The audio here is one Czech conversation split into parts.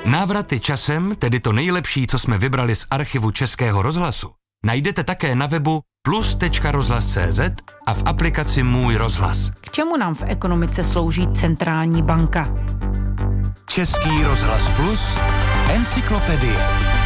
Návraty časem, tedy to nejlepší, co jsme vybrali z archivu Českého rozhlasu, najdete také na webu plus.rozhlas.cz a v aplikaci Můj rozhlas. K čemu nám v ekonomice slouží centrální banka? Český rozhlas Plus, encyklopedie.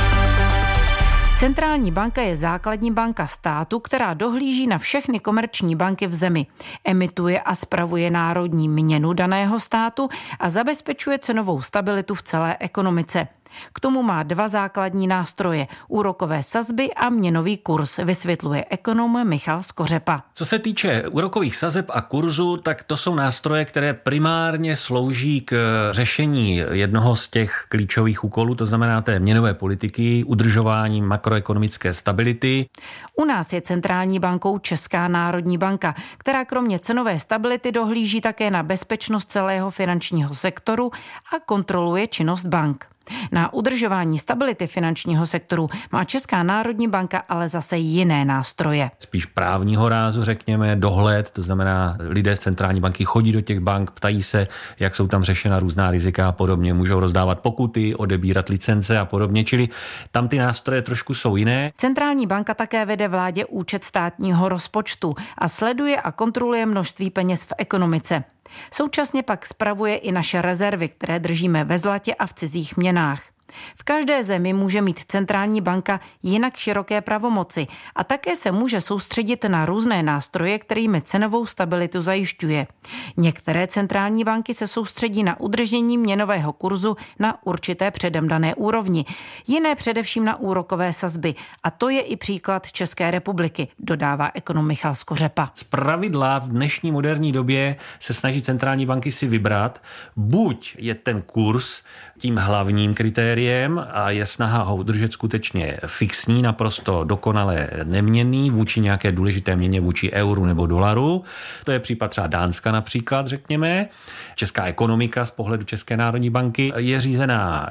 Centrální banka je základní banka státu, která dohlíží na všechny komerční banky v zemi. Emituje a spravuje národní měnu daného státu a zabezpečuje cenovou stabilitu v celé ekonomice. K tomu má 2 základní nástroje, úrokové sazby a měnový kurz, vysvětluje ekonom Michal Skořepa. Co se týče úrokových sazeb a kurzu, tak to jsou nástroje, které primárně slouží k řešení jednoho z těch klíčových úkolů, to znamená té měnové politiky, udržování makroekonomické stability. U nás je centrální bankou Česká národní banka, která kromě cenové stability dohlíží také na bezpečnost celého finančního sektoru a kontroluje činnost bank. Na udržování stability finančního sektoru má Česká národní banka ale zase jiné nástroje. Spíš právního rázu, řekněme, dohled, to znamená, lidé z centrální banky chodí do těch bank, ptají se, jak jsou tam řešena různá rizika a podobně, můžou rozdávat pokuty, odebírat licence a podobně, čili tam ty nástroje trošku jsou jiné. Centrální banka také vede vládě účet státního rozpočtu a sleduje a kontroluje množství peněz v ekonomice. Současně pak spravuje i naše rezervy, které držíme ve zlatě a v cizích měnách. V každé zemi může mít centrální banka jinak široké pravomoci a také se může soustředit na různé nástroje, kterými cenovou stabilitu zajišťuje. Některé centrální banky se soustředí na udržení měnového kurzu na určité předem dané úrovni, jiné především na úrokové sazby. A to je i příklad České republiky, dodává ekonom Michal Skořepa. Zpravidla v dnešní moderní době se snaží centrální banky si vybrat, buď je ten kurz tím hlavním kritériem a je snaha ho udržet skutečně fixní, naprosto dokonale neměnný vůči nějaké důležité měně, vůči euru nebo dolaru. To je případ třeba Dánska například, řekněme. Česká ekonomika z pohledu České národní banky je řízená